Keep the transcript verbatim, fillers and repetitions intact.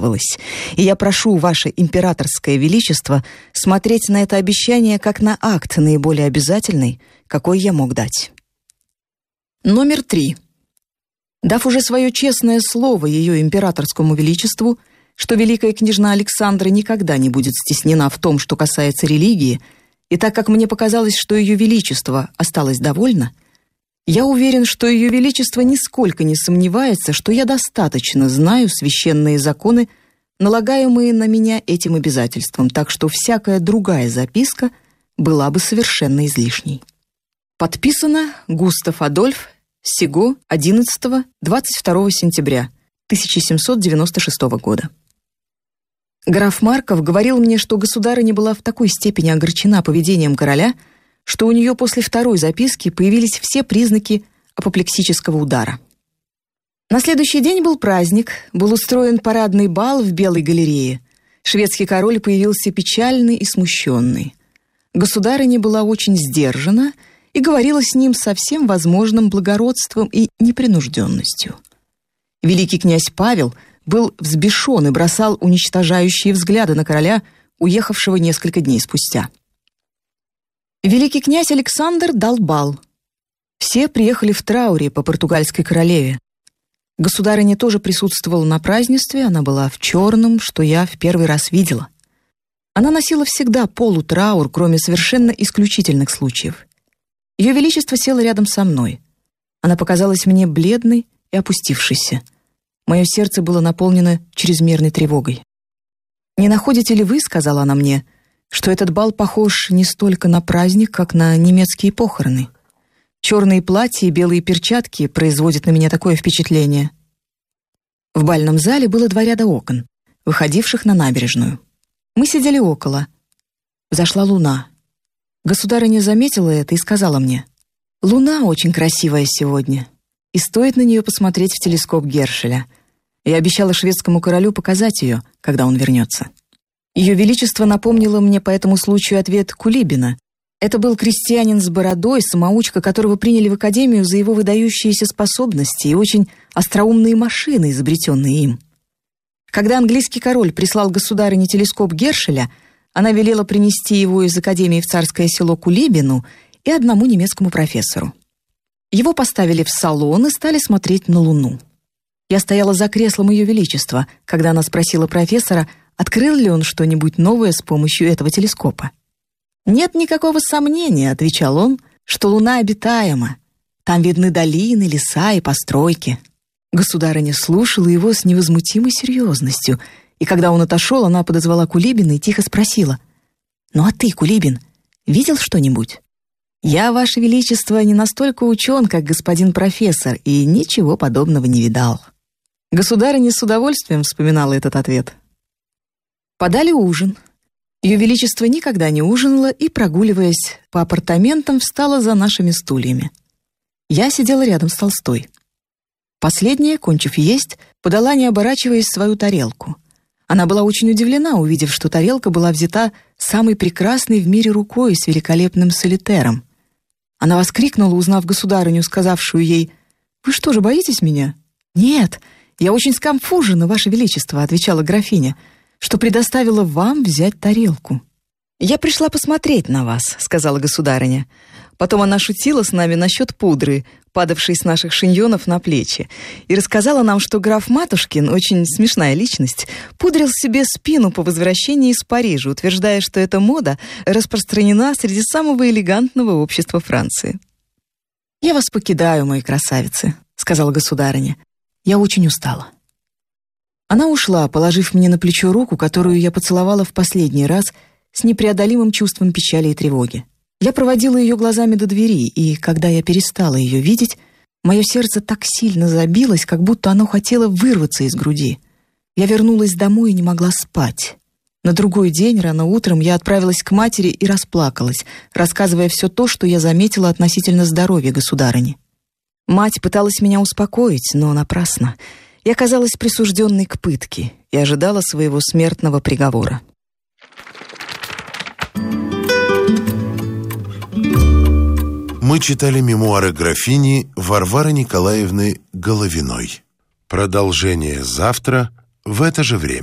исполнилось, и я прошу Ваше Императорское Величество смотреть на это обещание как на акт наиболее обязательный, какой я мог дать. Номер три. Дав уже свое честное слово Ее Императорскому Величеству, что великая княжна Александра никогда не будет стеснена в том, что касается религии, и так как мне показалось, что Ее Величество осталось довольно, я уверен, что Ее Величество нисколько не сомневается, что я достаточно знаю священные законы, налагаемые на меня этим обязательством, так что всякая другая записка была бы совершенно излишней. Подписано Густав Адольф, сего одиннадцатого-двадцать второго сентября тысяча семьсот девяносто шестого года. Граф Марков говорил мне, что государыня была в такой степени огорчена поведением короля, что у нее после второй записки появились все признаки апоплексического удара. На следующий день был праздник, был устроен парадный бал в Белой галерее. Шведский король появился печальный и смущенный. Государыня была очень сдержана и говорила с ним со всем возможным благородством и непринужденностью. Великий князь Павел был взбешен и бросал уничтожающие взгляды на короля, уехавшего несколько дней спустя. Великий князь Александр дал бал. Все приехали в трауре по португальской королеве. Государыня тоже присутствовала на празднестве, она была в черном, что я в первый раз видела. Она носила всегда полутраур, кроме совершенно исключительных случаев. Ее Величество село рядом со мной. Она показалась мне бледной и опустившейся. Мое сердце было наполнено чрезмерной тревогой. «Не находите ли вы, — сказала она мне, — что этот бал похож не столько на праздник, как на немецкие похороны? Черные платья и белые перчатки производят на меня такое впечатление». В бальном зале было два ряда окон, выходивших на набережную. Мы сидели около. Взошла луна. Государыня заметила это и сказала мне: «Луна очень красивая сегодня, и стоит на нее посмотреть в телескоп Гершеля. Я обещала шведскому королю показать ее, когда он вернется». Ее Величество напомнило мне по этому случаю ответ Кулибина. Это был крестьянин с бородой, самоучка, которого приняли в академию за его выдающиеся способности и очень остроумные машины, изобретенные им. Когда английский король прислал государыне телескоп Гершеля, она велела принести его из академии в царское село Кулибину и одному немецкому профессору. Его поставили в салон и стали смотреть на Луну. Я стояла за креслом Ее Величества, когда она спросила профессора, открыл ли он что-нибудь новое с помощью этого телескопа. «Нет никакого сомнения, — отвечал он, — что Луна обитаема. Там видны долины, леса и постройки». Государыня слушала его с невозмутимой серьезностью, и когда он отошел, она подозвала Кулибина и тихо спросила: «Ну а ты, Кулибин, видел что-нибудь?» «Я, Ваше Величество, не настолько учен, как господин профессор, и ничего подобного не видал». Государыня с удовольствием вспоминала этот ответ. Подали ужин. Ее Величество никогда не ужинало и, прогуливаясь по апартаментам, встала за нашими стульями. Я сидела рядом с Толстой. Последняя, кончив есть, подала, не оборачиваясь, свою тарелку. Она была очень удивлена, увидев, что тарелка была взята самой прекрасной в мире рукой с великолепным солитером. Она воскликнула, узнав государыню, сказавшую ей: «Вы что же, боитесь меня?» «Нет, я очень сконфужена, Ваше Величество», — отвечала графиня, «что предоставила вам взять тарелку». «Я пришла посмотреть на вас», — сказала государыня. Потом она шутила с нами насчет пудры, падавшей с наших шиньонов на плечи, и рассказала нам, что граф Матушкин, очень смешная личность, пудрил себе спину по возвращении из Парижа, утверждая, что эта мода распространена среди самого элегантного общества Франции. «Я вас покидаю, мои красавицы», — сказала государыня. «Я очень устала». Она ушла, положив мне на плечо руку, которую я поцеловала в последний раз с непреодолимым чувством печали и тревоги. Я проводила ее глазами до двери, и когда я перестала ее видеть, мое сердце так сильно забилось, как будто оно хотело вырваться из груди. Я вернулась домой и не могла спать. На другой день, рано утром, я отправилась к матери и расплакалась, рассказывая все то, что я заметила относительно здоровья государыни. Мать пыталась меня успокоить, но напрасно. Я казалась присужденной к пытке и ожидала своего смертного приговора. Мы читали мемуары графини Варвары Николаевны Головиной. Продолжение завтра в это же время.